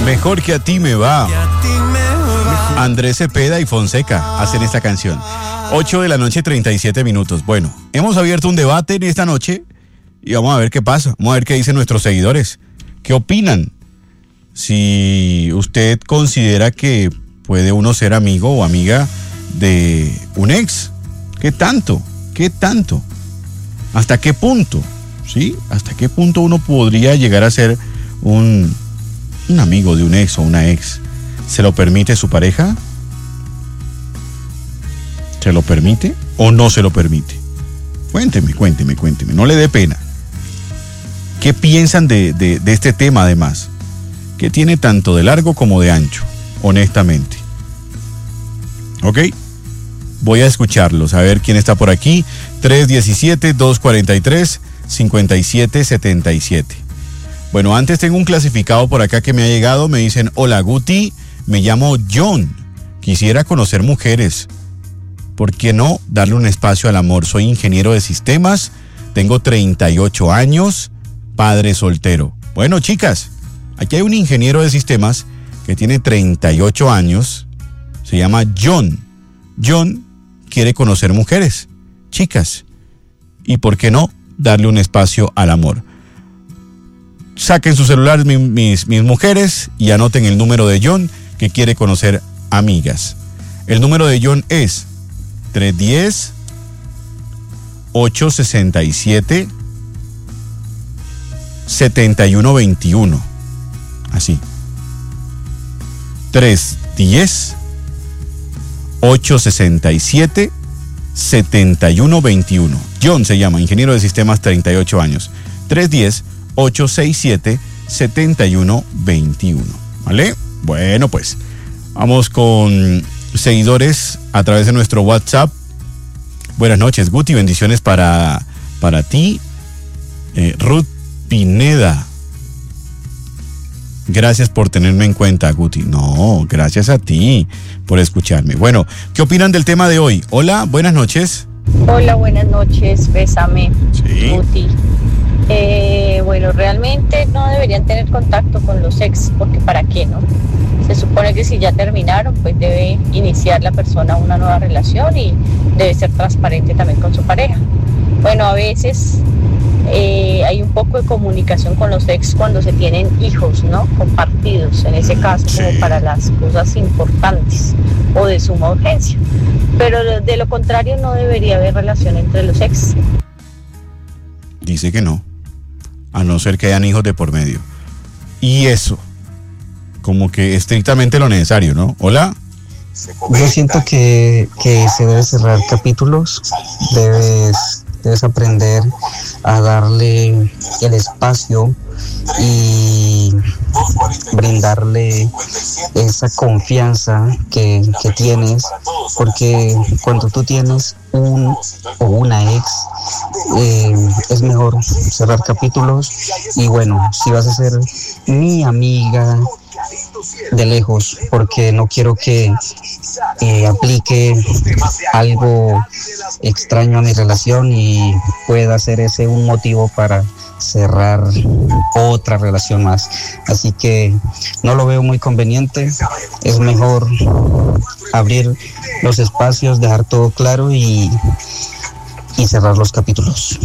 Mejor que a ti me va. Andrés Cepeda y Fonseca hacen esta canción. 8 de la noche, 37 minutos. Bueno, hemos abierto un debate en esta noche y vamos a ver qué pasa. Vamos a ver qué dicen nuestros seguidores. ¿Qué opinan? Si usted considera que puede uno ser amigo o amiga de un ex. ¿Qué tanto? ¿Qué tanto? ¿Hasta qué punto? ¿Sí? ¿Hasta qué punto uno podría llegar a ser un amigo de un ex o una ex? ¿Se lo permite su pareja? ¿Se lo permite o no se lo permite? Cuénteme. No le dé pena. ¿Qué piensan de este tema además? Que tiene tanto de largo como de ancho, honestamente. ¿Ok? Voy a escucharlos, a ver quién está por aquí. 317-243-5777. Bueno, antes tengo un clasificado por acá que me ha llegado. Me dicen: hola Guti, me llamo John. Quisiera conocer mujeres. ¿Por qué no darle un espacio al amor? Soy ingeniero de sistemas, tengo 38 años, padre soltero. Bueno, chicas, aquí hay un ingeniero de sistemas que tiene 38 años. Se llama John. John quiere conocer mujeres, chicas. ¿Y por qué no darle un espacio al amor? Saquen sus celulares, mis mujeres, y anoten el número de John, que quiere conocer amigas. El número de John es 310-867-7121. Así. 310-867-7121. John se llama, ingeniero de sistemas, 38 años. 310-867-7121. ¿Vale? Bueno, pues vamos con seguidores a través de nuestro WhatsApp. Buenas noches, Guti, bendiciones para ti. Ruth Pineda. Gracias por tenerme en cuenta, Guti. No, gracias a ti por escucharme. Bueno, ¿qué opinan del tema de hoy? Hola, buenas noches. Hola, buenas noches, bésame, sí. Guti. Bueno, realmente no deberían tener contacto con los ex, porque ¿para qué, no? Se supone que si ya terminaron, pues debe iniciar la persona una nueva relación y debe ser transparente también con su pareja. Bueno, a veces hay un poco de comunicación con los ex cuando se tienen hijos, ¿no? Compartidos, en ese caso, sí, como para las cosas importantes o de suma urgencia. Pero de lo contrario no debería haber relación entre los ex. Dice que no, a no ser que hayan hijos de por medio. Y eso, como que estrictamente lo necesario, ¿no? Hola. Yo siento que se debe cerrar capítulos, debes aprender a darle el espacio y brindarle esa confianza que tienes, porque cuando tú tienes un o una ex, es mejor cerrar capítulos. Y bueno, si vas a ser mi amiga de lejos, porque no quiero que aplique algo extraño a mi relación y pueda ser ese un motivo para cerrar otra relación más. Así que no lo veo muy conveniente. Es mejor abrir los espacios, dejar todo claro y cerrar los capítulos.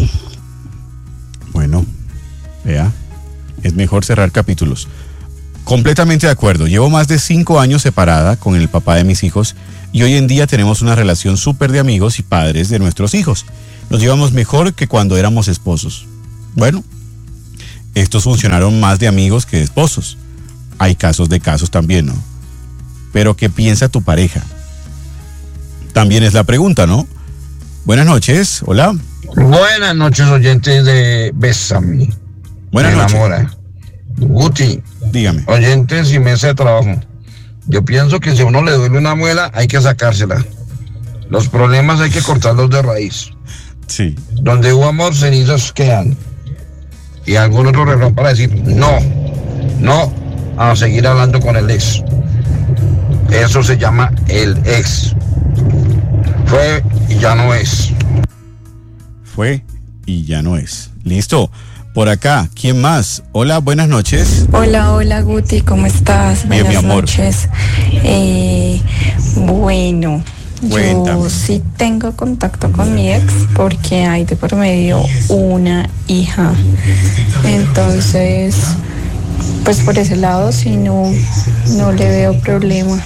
Bueno, vea, es mejor cerrar capítulos. Completamente de acuerdo. Llevo más de 5 años separada con el papá de mis hijos y hoy en día tenemos una relación súper de amigos y padres de nuestros hijos. Nos llevamos mejor que cuando éramos esposos. Bueno, estos funcionaron más de amigos que de esposos. Hay casos de casos también, ¿no? Pero ¿qué piensa tu pareja? También es la pregunta, ¿no? Buenas noches, hola. Buenas noches, oyentes de Bésame. Buenas noches. Enamora. Guti, dígame. Oyentes y mesa de trabajo. Yo pienso que si a uno le duele una muela, hay que sacársela. Los problemas hay que cortarlos de raíz. Sí. Donde hubo amor, cenizas quedan. Y algún otro refrán para decir no a seguir hablando con el ex. Eso se llama el ex. Fue y ya no es. Fue y ya no es. Listo. Por acá, ¿quién más? Hola, buenas noches. Hola Guti, ¿cómo estás? Bien, mi amor. Noches. Bueno, Cuéntame. yo sí tengo contacto con mi ex porque hay de por medio una hija. Entonces, pues por ese lado sí no le veo problema.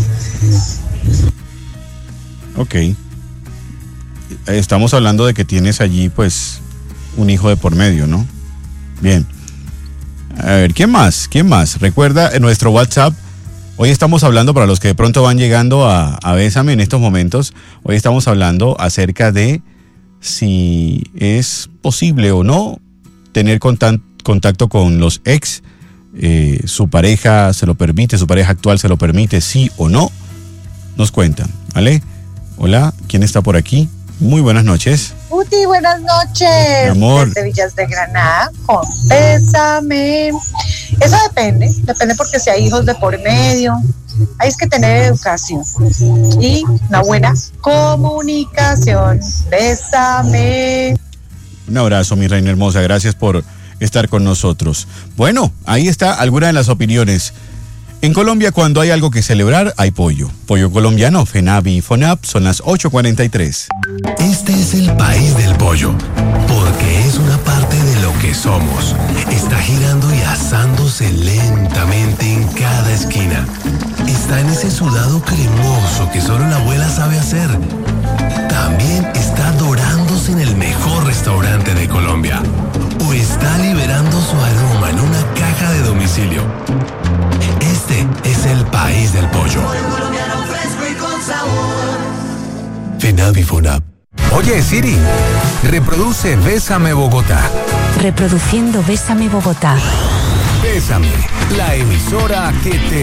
Ok. Estamos hablando de que tienes allí, pues, un hijo de por medio, ¿no? Bien. A ver, ¿quién más? Recuerda, en nuestro WhatsApp, hoy estamos hablando, para los que de pronto van llegando a Bésame en estos momentos, hoy estamos hablando acerca de si es posible o no tener contacto con los ex. Su pareja se lo permite, su pareja actual se lo permite, sí o no. Nos cuentan, ¿vale? Hola, ¿quién está por aquí? Muy buenas noches. Guti, buenas noches. Mi amor. Desde Villas de Granada, con Bésame. Eso depende porque si hay hijos de por medio, hay que tener educación y una buena comunicación. Bésame. Un abrazo, mi reina hermosa, gracias por estar con nosotros. Bueno, ahí está alguna de las opiniones. En Colombia, cuando hay algo que celebrar, hay pollo. Pollo colombiano, FENAVI y FONAP, son las 8:43. Este es el país del pollo, porque es una parte de lo que somos. Está girando y asándose lentamente en cada esquina. Está en ese sudado cremoso que solo la abuela sabe hacer. También está dorándose en el mejor restaurante de Colombia. O está liberando su aroma en una caja de domicilio. Este es el país del pollo. FENAVI FONAP. Oye, Siri, reproduce Bésame Bogotá. Reproduciendo Bésame Bogotá. Bésame, la emisora que te